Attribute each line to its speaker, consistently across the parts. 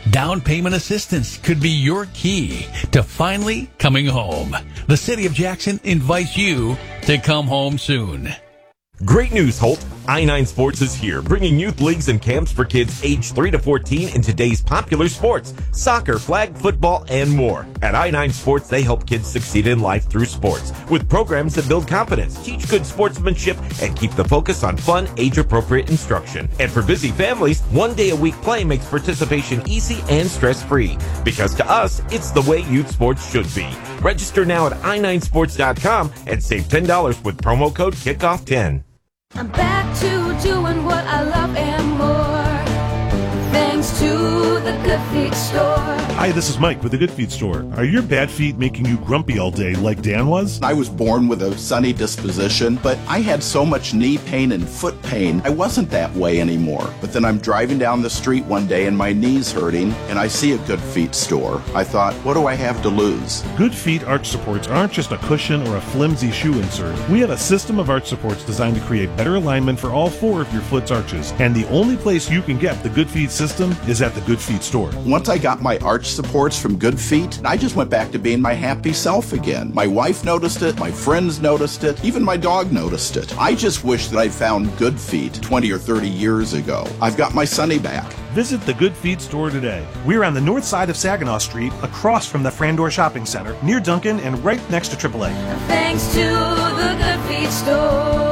Speaker 1: Down payment assistance could be your key to finally coming home. The City of Jackson invites you to come home soon.
Speaker 2: Great news, Holt. I-9 Sports is here, bringing youth leagues and camps for kids aged 3 to 14 in today's popular sports, soccer, flag football, and more. At I-9 Sports, they help kids succeed in life through sports, with programs that build confidence, teach good sportsmanship, and keep the focus on fun, age-appropriate instruction. And for busy families, 1 day a week play makes participation easy and stress-free. Because to us, it's the way youth sports should be. Register now at i9sports.com and save $10 with promo code KICKOFF10.
Speaker 3: I'm back to doing what I love and more, thanks to the Good Feet Store.
Speaker 4: Hi, this is Mike with the Good Feet Store. Are your bad feet making you grumpy all day like Dan was?
Speaker 5: I was born with a sunny disposition, but I had so much knee pain and foot pain, I wasn't that way anymore. But then I'm driving down the street one day and my knee's hurting, and I see a Good Feet Store. I thought, what do I have to lose?
Speaker 4: Good Feet arch supports aren't just a cushion or a flimsy shoe insert. We have a system of arch supports designed to create better alignment for all 4 of your foot's arches. And the only place you can get the Good Feet system is at the Good Feet Store.
Speaker 5: Once I got my arch supports from Good Feet, I just went back to being my happy self again. My wife noticed it, my friends noticed it, even my dog noticed it. I just wish that I found Good Feet 20 or 30 years ago. I've got my Sunny back.
Speaker 4: Visit the Good Feet Store today.
Speaker 6: We're on the north side of Saginaw Street, across from the Frandor Shopping Center, near Duncan and right next to AAA.
Speaker 3: Thanks to the Good Feet Store.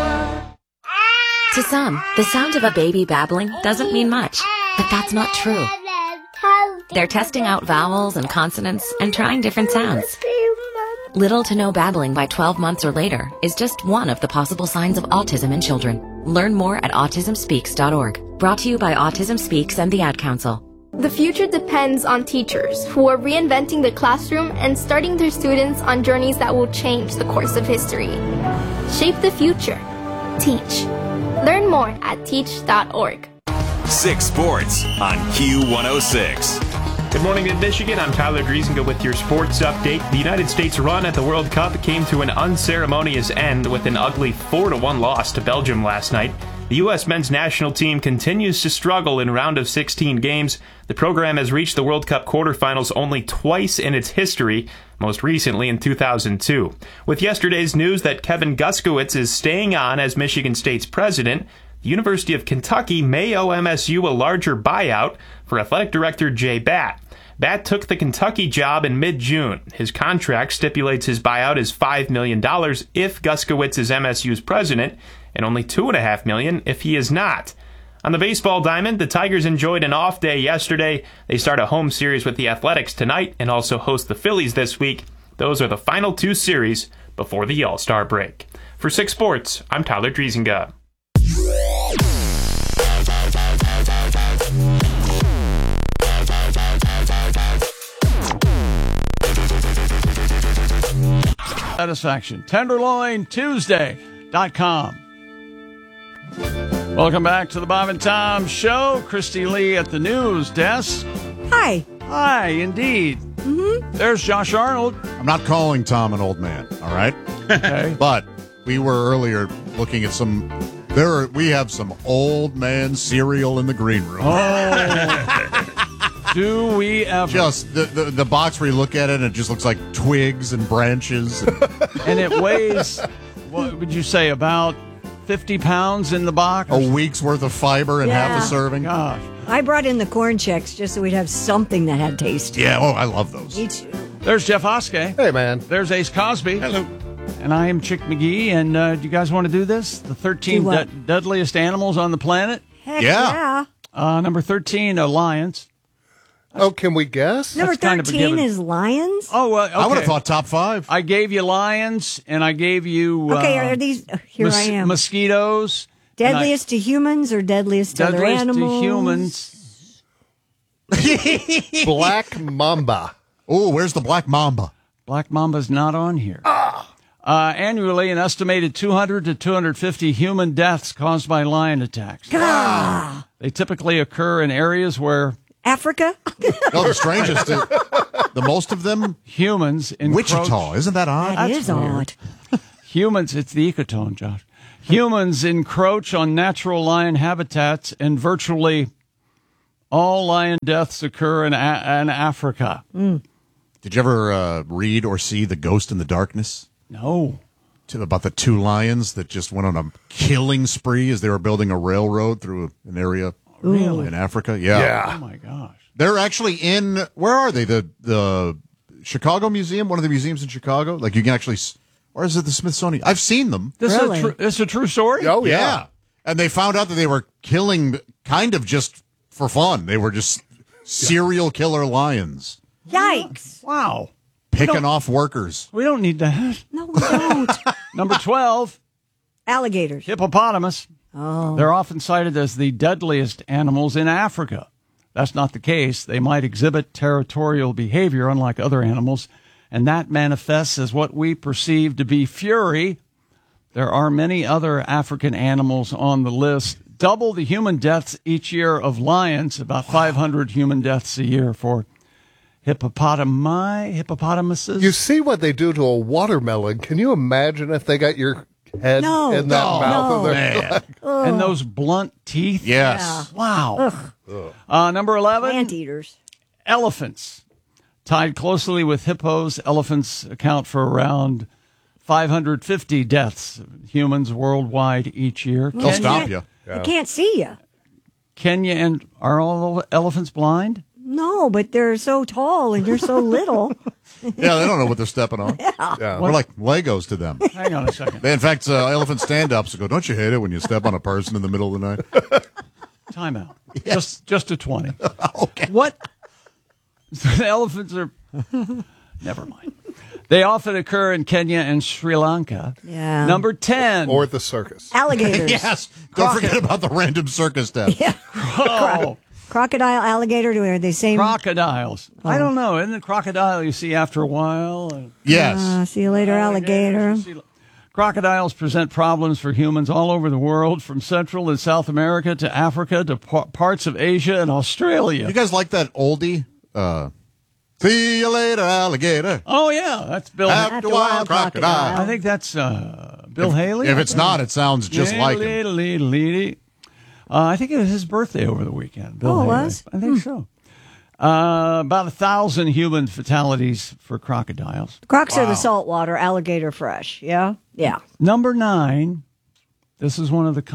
Speaker 7: To some, the sound of a baby babbling doesn't mean much, but that's not true. They're testing out vowels and consonants and trying different sounds. Little to no babbling by 12 months or later is just one of the possible signs of autism in children. Learn more at autismspeaks.org. Brought to you by Autism Speaks and the Ad Council.
Speaker 8: The future depends on teachers who are reinventing the classroom and starting their students on journeys that will change the course of history. Shape the future. Teach. Learn more at teach.org.
Speaker 9: 6 Sports on Q106.
Speaker 10: Good morning in Michigan. I'm Tyler Driesinga with your sports update. The United States run at the World Cup came to an unceremonious end with an ugly 4-1 loss to Belgium last night. The U.S. men's national team continues to struggle in round of 16 games. The program has reached the World Cup quarterfinals only twice in its history, most recently in 2002. With yesterday's news that Kevin Guskiewicz is staying on as Michigan State's president, the University of Kentucky may owe MSU a larger buyout for athletic director Jay Batt. Batt took the Kentucky job in mid-June. His contract stipulates his buyout is $5 million if Guskiewicz is MSU's president, and only $2.5 million if he is not. On the baseball diamond, the Tigers enjoyed an off day yesterday. They start a home series with the Athletics tonight and also host the Phillies this week. Those are the final 2 series before the All-Star break. For 6 Sports, I'm Tyler Driesinga.
Speaker 11: Satisfaction. TenderloinTuesday.com. Welcome back to the Bob and Tom Show. Christy Lee at the news desk.
Speaker 12: Hi.
Speaker 11: Hi, indeed.
Speaker 12: Mm-hmm.
Speaker 11: There's Josh Arnold.
Speaker 13: I'm not calling Tom an old man, all right?
Speaker 11: Okay.
Speaker 13: But we were earlier looking at we have some old man cereal in the green room.
Speaker 11: Oh. Do we ever?
Speaker 13: Just the box where you look at it and it just looks like twigs and branches.
Speaker 11: And it weighs, what would you say, about 50 pounds in the box?
Speaker 13: A week's worth of fiber in half a serving.
Speaker 11: Gosh.
Speaker 12: I brought in the corn checks just so we'd have something that had taste.
Speaker 13: Yeah, I love those.
Speaker 12: Me too.
Speaker 11: There's Jeff Oskey.
Speaker 14: Hey, man.
Speaker 11: There's Ace Cosby.
Speaker 13: Hello.
Speaker 11: And I am Chick McGee. And do you guys want to do this? The 13 deadliest animals on the planet?
Speaker 12: Heck yeah.
Speaker 11: Number 13, lions.
Speaker 14: Oh, can we guess?
Speaker 12: Number 13 is lions?
Speaker 11: Oh, okay.
Speaker 13: I would have thought top 5.
Speaker 11: I gave you lions, and I gave you...
Speaker 12: Okay, are these... Here I am.
Speaker 11: Mosquitoes.
Speaker 12: Deadliest to humans or deadliest to other animals?
Speaker 11: Deadliest to humans.
Speaker 14: Black mamba.
Speaker 13: Oh, where's the black mamba?
Speaker 11: Black mamba's not on here. Annually, an estimated 200 to 250 human deaths caused by lion attacks.
Speaker 12: Gah.
Speaker 11: They typically occur in areas where...
Speaker 12: Africa?
Speaker 13: No, the strangest. The most of them?
Speaker 11: Humans in
Speaker 13: Wichita. Isn't that odd?
Speaker 12: That is odd.
Speaker 11: Humans, it's the ecotone, Josh. Humans encroach on natural lion habitats and virtually All lion deaths occur in Africa.
Speaker 13: Did you ever read or see The Ghost in the Darkness?
Speaker 11: No.
Speaker 13: About the two lions that just went on a killing spree as they were building a railroad through an area in Africa? Yeah.
Speaker 11: Oh, my gosh.
Speaker 13: They're actually in, where are they? The Chicago Museum? One of the museums in Chicago? Like you can actually, or is it the Smithsonian? I've seen them.
Speaker 11: This is a true story?
Speaker 14: Oh, yeah.
Speaker 13: And they found out that they were killing kind of just for fun. They were just serial killer lions.
Speaker 12: Yikes.
Speaker 11: Wow.
Speaker 13: Picking off workers.
Speaker 11: We don't need that.
Speaker 12: No, we don't.
Speaker 11: Number 12.
Speaker 12: Alligators.
Speaker 11: Hippopotamus.
Speaker 12: Oh.
Speaker 11: They're often cited as the deadliest animals in Africa. That's not the case. They might exhibit territorial behavior unlike other animals, and that manifests as what we perceive to be fury. There are many other African animals on the list. Double the human deaths each year of lions, about 500 human deaths a year for hippopotamuses.
Speaker 14: You see what they do to a watermelon. Can you imagine if they got your head in that mouth?
Speaker 11: And those blunt teeth?
Speaker 13: Yes.
Speaker 12: Yeah.
Speaker 11: Wow. Number 11.
Speaker 12: Anteaters.
Speaker 11: Elephants. Tied closely with hippos, elephants account for around 550 deaths of humans worldwide each year.
Speaker 13: They'll stop you.
Speaker 12: They can't see you.
Speaker 11: Kenya, and are all elephants blind?
Speaker 12: No, but they're so tall and you're so little.
Speaker 13: Yeah, they don't know what they're stepping on.
Speaker 12: Yeah.
Speaker 13: We're like Legos to them.
Speaker 11: Hang on a second.
Speaker 13: In fact, elephant stand-ups go, don't you hate it when you step on a person in the middle of the night?
Speaker 11: Time out. Just a 20.
Speaker 13: Okay.
Speaker 11: What? The elephants are... Never mind. They often occur in Kenya and Sri Lanka.
Speaker 12: Yeah.
Speaker 11: Number 10.
Speaker 14: Or the circus.
Speaker 12: Alligators.
Speaker 13: Yes. Don't forget about the random circus death.
Speaker 12: Yeah.
Speaker 11: Oh.
Speaker 12: Crocodile, alligator, are they same?
Speaker 11: Crocodiles. I don't know. Isn't the crocodile you see after a while?
Speaker 13: Yes.
Speaker 12: See you later, alligator.
Speaker 11: Crocodiles present problems for humans all over the world, from Central and South America to Africa to parts of Asia and Australia.
Speaker 13: You guys like that oldie? See you later, alligator.
Speaker 11: Oh, yeah. That's Bill
Speaker 13: After a while, crocodile.
Speaker 11: I think that's Bill Haley.
Speaker 13: If it's not, it sounds just like him.
Speaker 11: I think it was his birthday over the weekend. Bill
Speaker 12: Oh, it
Speaker 11: Haley.
Speaker 12: was?
Speaker 11: I think so. About 1,000 human fatalities for crocodiles.
Speaker 12: Crocs are the saltwater, alligator fresh. Yeah? Yeah.
Speaker 11: Number 9. This is one of the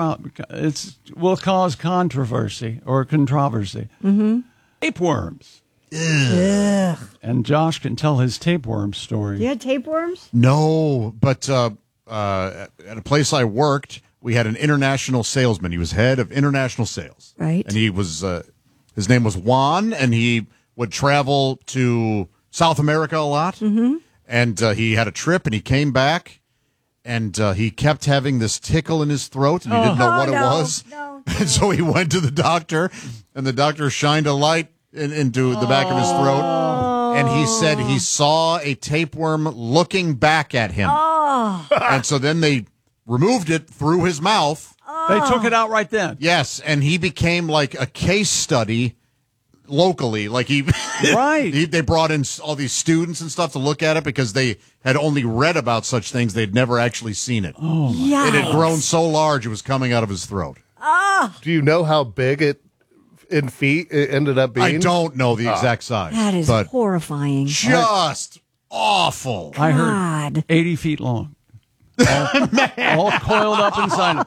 Speaker 11: will cause controversy or controversy.
Speaker 12: Mm-hmm.
Speaker 11: Tapeworms.
Speaker 12: Ugh.
Speaker 11: And Josh can tell his tapeworm story.
Speaker 12: You had tapeworms?
Speaker 13: No, but at a place I worked, we had an international salesman. He was head of international sales.
Speaker 12: Right.
Speaker 13: And he was, his name was Juan, and he would travel to South America a lot.
Speaker 12: Mm-hmm.
Speaker 13: And he had a trip, and he came back, and he kept having this tickle in his throat, and he didn't know what it was.
Speaker 12: No.
Speaker 13: And so he went to the doctor, and the doctor shined a light into the back of his throat. And he said he saw a tapeworm looking back at him. And so then they removed it through his mouth.
Speaker 11: They took it out right then.
Speaker 13: Yes, and he became like a case study locally. Like they brought in all these students and stuff to look at it because they had only read about such things. They'd never actually seen it.
Speaker 11: Oh,
Speaker 13: It had grown so large it was coming out of his throat.
Speaker 14: Do you know how big it ended up being?
Speaker 13: I don't know the exact size.
Speaker 12: That is horrifying.
Speaker 13: Just awful.
Speaker 11: I heard 80 feet long. All coiled up inside it.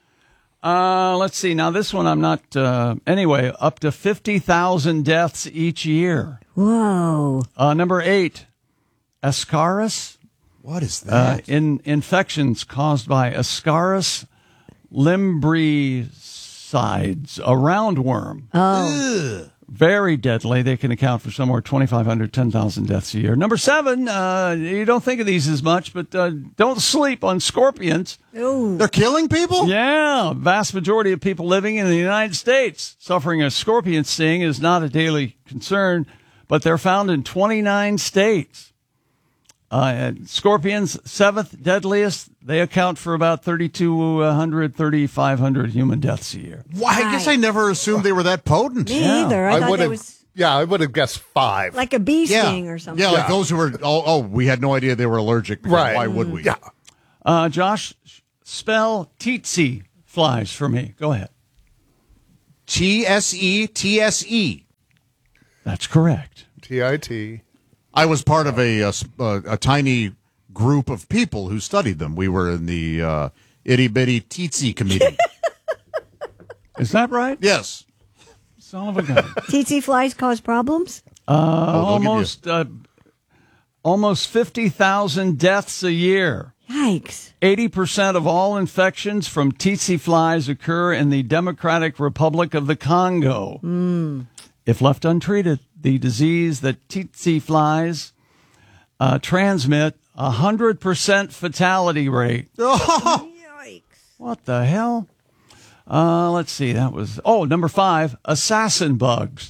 Speaker 11: Let's see. Now, this one I'm not... anyway, up to 50,000 deaths each year.
Speaker 12: Whoa.
Speaker 11: Number 8, Ascaris.
Speaker 13: What is that?
Speaker 11: Infections caused by Ascaris limbricides, a roundworm.
Speaker 12: Oh.
Speaker 13: Ugh.
Speaker 11: Very deadly. They can account for somewhere 2,500, 10,000 deaths a year. Number 7, you don't think of these as much, but don't sleep on scorpions.
Speaker 12: Ooh.
Speaker 13: They're killing people?
Speaker 11: Yeah. Vast majority of people living in the United States suffering a scorpion sting is not a daily concern, but they're found in 29 states. Scorpions, 7th deadliest. They account for about 3,200, 3,500 human deaths a year.
Speaker 13: Why? I guess I never assumed they were that potent.
Speaker 12: Me either. I thought it was
Speaker 14: I would have guessed 5.
Speaker 12: like a bee sting or something.
Speaker 13: Yeah, like those who were, we had no idea they were allergic.
Speaker 14: Right.
Speaker 13: Why would we?
Speaker 14: Yeah.
Speaker 11: Josh, spell tsetse flies for me. Go ahead.
Speaker 13: TSE.
Speaker 11: That's correct.
Speaker 14: TIT.
Speaker 13: I was part of a tiny group of people who studied them. We were in the itty bitty tsetse committee.
Speaker 11: Is that right?
Speaker 13: Yes.
Speaker 11: Son of a gun.
Speaker 12: Tsetse flies cause problems?
Speaker 11: Almost 50,000 deaths a year.
Speaker 12: Yikes.
Speaker 11: 80% of all infections from tsetse flies occur in the Democratic Republic of the Congo. If left untreated, the disease that tsetse flies transmit, 100% fatality rate.
Speaker 12: Yikes.
Speaker 11: What the hell? Let's see. That was, number 5, assassin bugs.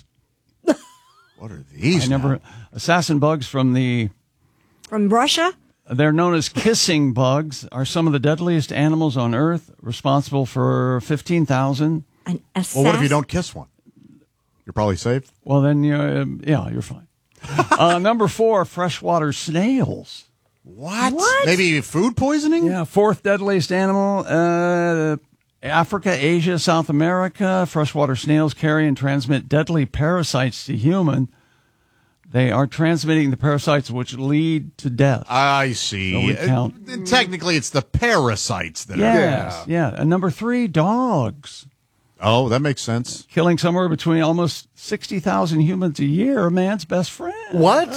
Speaker 13: What are these?
Speaker 11: Assassin bugs from
Speaker 12: Russia?
Speaker 11: They're known as kissing bugs, are some of the deadliest animals on Earth, responsible for 15,000.
Speaker 12: An
Speaker 13: Well, what if you don't kiss one? You're probably safe?
Speaker 11: Well, then, you're fine. Number 4, freshwater snails.
Speaker 13: What? Maybe food poisoning?
Speaker 11: Yeah, 4th deadliest animal, Africa, Asia, South America. Freshwater snails carry and transmit deadly parasites to human. They are transmitting the parasites which lead to death.
Speaker 13: I see.
Speaker 11: So we count.
Speaker 13: Technically, it's the parasites that are.
Speaker 11: Yeah. And number 3, dogs.
Speaker 13: Oh, that makes sense.
Speaker 11: Killing somewhere between almost 60,000 humans a year, a man's best friend.
Speaker 14: What?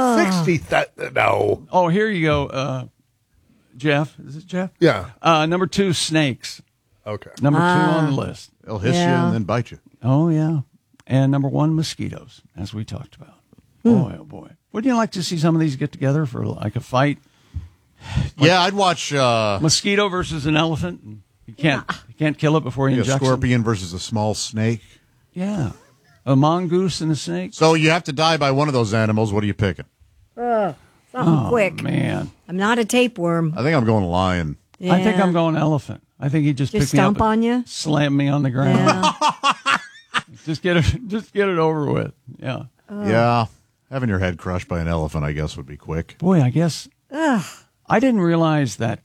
Speaker 14: 60,000? No.
Speaker 11: Oh, here you go, Jeff. Is it Jeff?
Speaker 14: Yeah.
Speaker 11: Number 2, snakes.
Speaker 14: Okay.
Speaker 11: Number 2 on the list.
Speaker 13: They'll hiss you and then bite you.
Speaker 11: Oh, yeah. And number 1, mosquitoes, as we talked about. Boy, oh, boy. Wouldn't you like to see some of these get together for like a fight?
Speaker 13: Yeah, I'd watch
Speaker 11: mosquito versus an elephant. You can't kill it before you inject
Speaker 13: a scorpion versus a small snake.
Speaker 11: Yeah. A mongoose and a snake.
Speaker 13: So you have to die by one of those animals. What are you picking?
Speaker 12: Something quick.
Speaker 11: Man.
Speaker 12: I'm not a tapeworm.
Speaker 13: I think I'm going lion.
Speaker 12: Yeah.
Speaker 11: I think I'm going elephant. I think he just picked me up
Speaker 12: stomp on you?
Speaker 11: Slam me on the ground.
Speaker 12: Yeah.
Speaker 11: Just get it over with. Yeah.
Speaker 13: Yeah. Having your head crushed by an elephant, I guess, would be quick.
Speaker 11: Boy, I guess. I didn't realize that.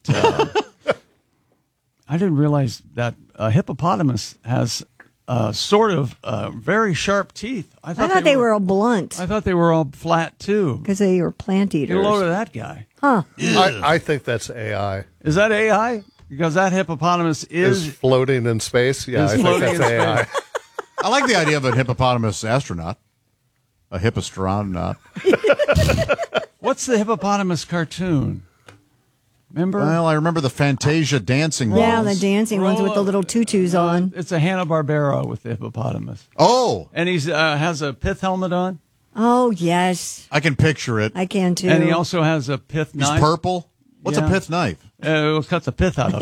Speaker 11: A hippopotamus has sort of very sharp teeth.
Speaker 12: I thought they were all blunt.
Speaker 11: I thought they were all flat too.
Speaker 12: Because they were plant eaters.
Speaker 11: Get a load of that guy.
Speaker 12: Huh.
Speaker 14: I think that's AI.
Speaker 11: Is that AI? Because that hippopotamus is
Speaker 14: floating in space. Yeah, I think that's AI.
Speaker 13: I like the idea of a hippopotamus astronaut. A hippastronaut.
Speaker 11: What's the hippopotamus cartoon? Remember?
Speaker 13: Well, I remember the Fantasia dancing ones.
Speaker 12: Yeah, the dancing ones with the little tutus on.
Speaker 11: It's a Hanna-Barbera with the hippopotamus.
Speaker 13: Oh.
Speaker 11: And he's has a pith helmet on.
Speaker 12: Oh, yes.
Speaker 13: I can picture it.
Speaker 12: I can, too.
Speaker 11: And he also has a pith knife.
Speaker 13: He's purple? What's a pith knife?
Speaker 11: It cuts the pith out of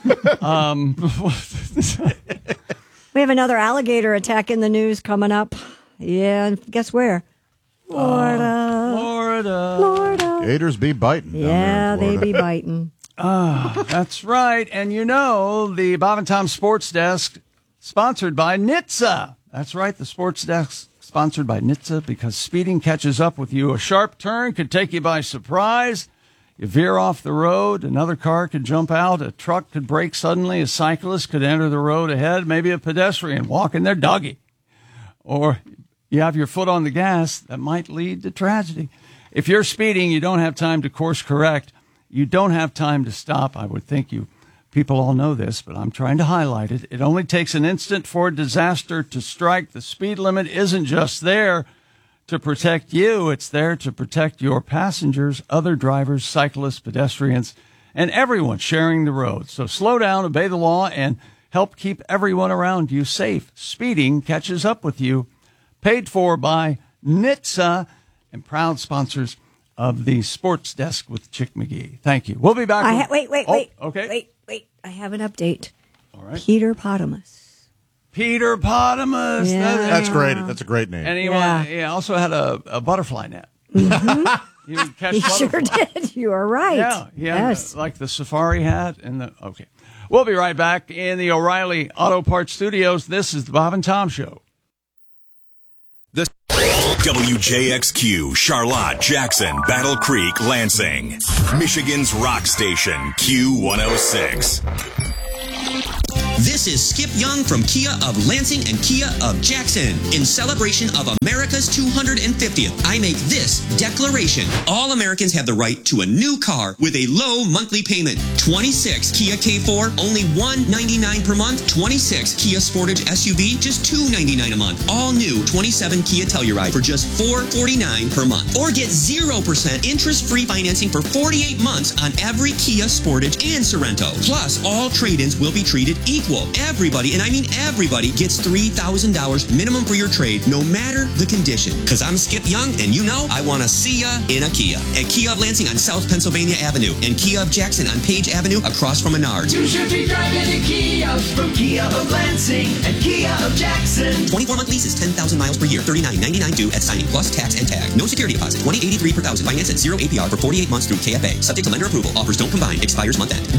Speaker 11: it.
Speaker 12: We have another alligator attack in the news coming up. Yeah, and guess where? Florida.
Speaker 13: Gators be biting.
Speaker 12: Yeah, they be biting.
Speaker 11: That's right. And the Bob and Tom Sports Desk, sponsored by NHTSA. That's right, the Sports Desk sponsored by NHTSA, because speeding catches up with you. A sharp turn could take you by surprise. You veer off the road, another car could jump out, a truck could brake suddenly, a cyclist could enter the road ahead, maybe a pedestrian walking their doggy. Or you have your foot on the gas, that might lead to tragedy. If you're speeding, you don't have time to course correct. You don't have time to stop. I would think people all know this, but I'm trying to highlight it. It only takes an instant for disaster to strike. The speed limit isn't just there to protect you. It's there to protect your passengers, other drivers, cyclists, pedestrians, and everyone sharing the road. So slow down, obey the law, and help keep everyone around you safe. Speeding catches up with you. Paid for by NHTSA and proud sponsors of the Sports Desk with Chick McGee. Thank you. We'll be back.
Speaker 12: Wait.
Speaker 11: Okay.
Speaker 12: Wait. I have an update.
Speaker 11: All right.
Speaker 12: Peterpotamus.
Speaker 11: Peterpotamus.
Speaker 12: Yeah.
Speaker 13: That's great. That's a great name.
Speaker 11: And he also had a butterfly net.
Speaker 12: Mm-hmm.
Speaker 11: He would catch
Speaker 12: He
Speaker 11: butterflies.
Speaker 12: sure did. You are right.
Speaker 11: Yeah.
Speaker 12: Yes.
Speaker 11: Like the safari hat okay. We'll be right back in the O'Reilly Auto Parts Studios. This is the Bob and Tom Show.
Speaker 9: WJXQ, Charlotte, Jackson, Battle Creek, Lansing. Michigan's rock station, Q106.
Speaker 15: This is Skip Young from Kia of Lansing and Kia of Jackson. In celebration of America's 250th, I make this declaration. All Americans have the right to a new car with a low monthly payment. 26 Kia K4, only $199 per month. 26 Kia Sportage SUV, just $299 a month. All new 27 Kia Telluride for just $449 per month. Or get 0% interest-free financing for 48 months on every Kia Sportage and Sorento. Plus, all trade-ins will be treated equal. Everybody, and I mean everybody, gets $3,000 minimum for your trade, no matter the condition. Because I'm Skip Young, and you know I want to see ya in a Kia. At Kia of Lansing on South Pennsylvania Avenue, and Kia of Jackson on Page Avenue across from Menards.
Speaker 16: You should be driving a Kia from Kia of Lansing and Kia of Jackson.
Speaker 15: 24-month lease is 10,000 miles per year, $39.99 due at signing, plus tax and tag. No security deposit, $20.83 per thousand. Finance at 0 APR for 48 months through KFA. Subject to lender approval. Offers don't combine. Expires month end.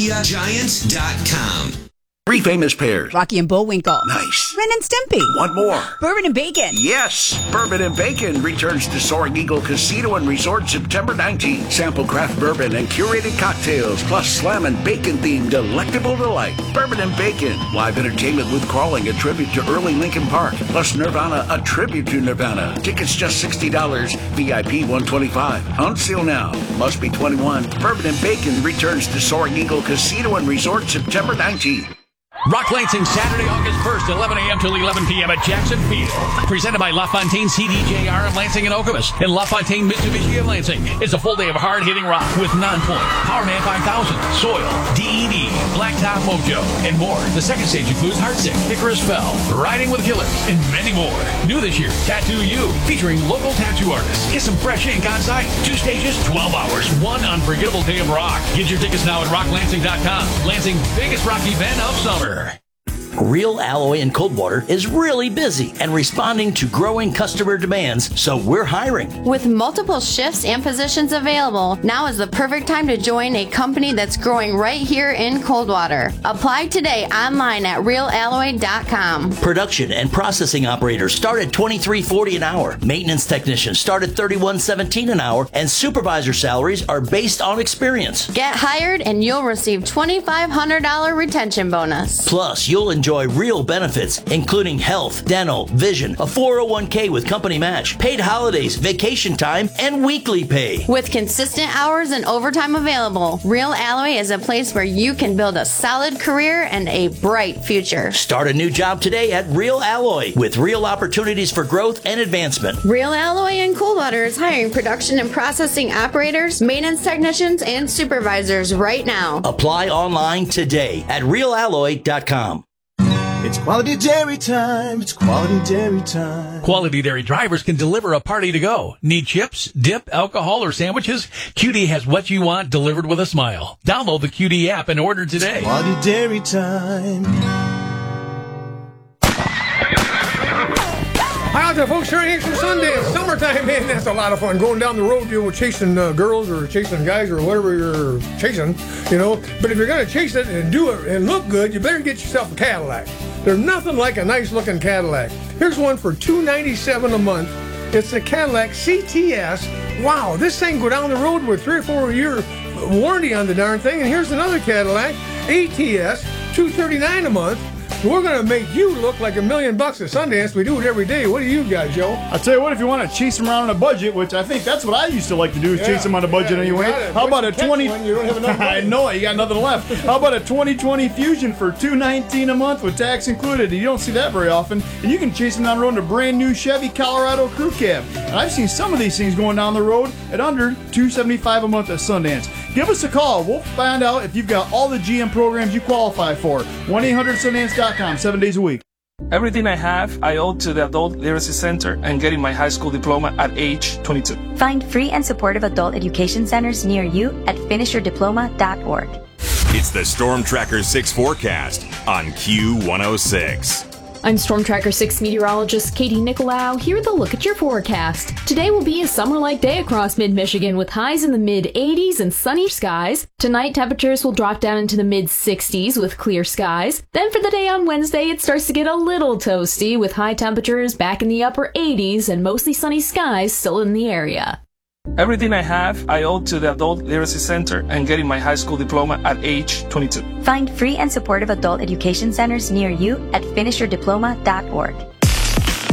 Speaker 15: TheKiaGiants.com.
Speaker 17: 3 famous pairs.
Speaker 18: Rocky and Bullwinkle.
Speaker 17: Nice.
Speaker 18: Ren and Stimpy.
Speaker 17: One more.
Speaker 18: Bourbon and Bacon.
Speaker 17: Yes. Bourbon and Bacon returns to Soaring Eagle Casino and Resort September 19th. Sample craft bourbon and curated cocktails, plus slam and bacon themed delectable delight. Bourbon and Bacon. Live entertainment with Crawling, a tribute to early Linkin Park. Plus Nirvana, a tribute to Nirvana. Tickets just $60. VIP $125. On sale now. Must be 21. Bourbon and Bacon returns to Soaring Eagle Casino and Resort September 19th.
Speaker 1: Rock Lansing, Saturday, August 1st, 11 a.m. till 11 p.m. at Jackson Field. Presented by LaFontaine CDJR of Lansing and Okemos and LaFontaine Mitsubishi of Lansing. It's a full day of hard-hitting rock with Non-Point, Powerman 5000, Soil, DED, Blacktop Mojo, and more. The second stage includes Heartsick, Icarus Fell, Riding with Killers, and many more. New this year, Tattoo You, featuring local tattoo artists. Get some fresh ink on site. 2 stages, 12 hours, one unforgettable day of rock. Get your tickets now at rocklansing.com. Lansing's biggest rock event of summer.
Speaker 19: Real Alloy in Coldwater is really busy and responding to growing customer demands, so we're hiring.
Speaker 20: With multiple shifts and positions available, now is the perfect time to join a company that's growing right here in Coldwater. Apply today online at realalloy.com.
Speaker 19: Production and processing operators start at $23.40 an hour. Maintenance technicians start at $31.17 an hour, and supervisor salaries are based on experience.
Speaker 20: Get hired and you'll receive $2,500 retention bonus.
Speaker 19: Plus, you'll enjoy real benefits, including health, dental, vision, a 401k with company match, paid holidays, vacation time, and weekly pay.
Speaker 20: With consistent hours and overtime available, Real Alloy is a place where you can build a solid career and a bright future.
Speaker 19: Start a new job today at Real Alloy with real opportunities for growth and advancement.
Speaker 20: Real Alloy in Coldwater is hiring production and processing operators, maintenance technicians, and supervisors right now.
Speaker 19: Apply online today at realalloy.com.
Speaker 21: It's quality dairy time. It's quality dairy time.
Speaker 1: Quality Dairy drivers can deliver a party to go. Need chips, dip, alcohol, or sandwiches? QD has what you want delivered with a smile. Download the QD app and order today.
Speaker 21: It's quality dairy time.
Speaker 22: Hi out there, folks. Sure ain't some Sundance. Summertime, man, that's a lot of fun. Going down the road, you know, chasing girls or chasing guys or whatever you're chasing, you know. But if you're going to chase it and do it and look good, you better get yourself a Cadillac. There's nothing like a nice-looking Cadillac. Here's one for $297 a month. It's the Cadillac CTS. Wow, this thing go down the road with 3 or 4 year warranty on the darn thing. And here's another Cadillac ATS, $239 a month. We're going to make you look like $1 million at Sundance. We do it every day. What do you got, Joe?
Speaker 23: I'll tell you what, if you want to chase them around on a budget, which I think that's what I used to like to do, is chase them on a budget anyway. How about a 20?
Speaker 22: You don't have enough
Speaker 23: I know it. You got nothing left. How about a 2020 Fusion for $219 a month with tax included? You don't see that very often. And you can chase them down the road in a brand new Chevy Colorado Crew Cab. And I've seen some of these things going down the road at under $275 a month at Sundance. Give us a call. We'll find out if you've got all the GM programs you qualify for. 1-800-Sundance.com, 7 days a week.
Speaker 24: Everything I have, I owe to the Adult Literacy Center and getting my high school diploma at age 22.
Speaker 25: Find free and supportive adult education centers near you at finishyourdiploma.org.
Speaker 9: It's the Storm Tracker 6 forecast on Q106.
Speaker 26: I'm Storm Tracker 6 meteorologist Katie Nicolau. Here with a look at your forecast. Today will be a summer-like day across mid-Michigan with highs in the mid-80s and sunny skies. Tonight, temperatures will drop down into the mid-60s with clear skies. Then for the day on Wednesday, it starts to get a little toasty with high temperatures back in the upper 80s and mostly sunny skies still in the area.
Speaker 24: Everything I have, I owe to the Adult Literacy Center and getting my high school diploma at age 22.
Speaker 25: Find free and supportive adult education centers near you at finishyourdiploma.org.